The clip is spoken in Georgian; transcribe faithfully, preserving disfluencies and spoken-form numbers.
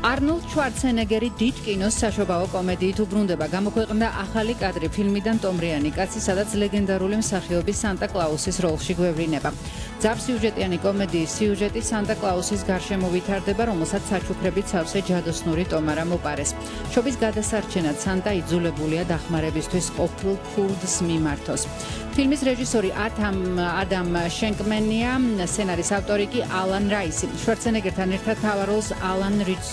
არნოლდ შვარცენეგერი დიდ კინოს საშობაო კომედიით უბრუნდება. გამოქვეყნდა ახალი კადრი ფილმიდან ტომრიანი კაცი, სადაც ლეგენდარული მსახიობი სანტა კლაუსის როლში გვევლინება. ძაბსიუჟეტიანი კომედიის სიუჟეტი სანტა კლაუსის გარშემო ვითარდება, რომელსაც საჩუქრებით სავსე ჯადოსნური ტომარა მოპარეს. შობის გადასარჩენად სანტა იძულებულია დახმარებისთვის ყოფილ ქურდს მიმართოს. ფილმის რეჟისორი ადამ შენკმენია, სცენარის ავტორი კი ალან რაისი. შვარცენეგერთან ერთად მთავარ როლს ალან რიჩს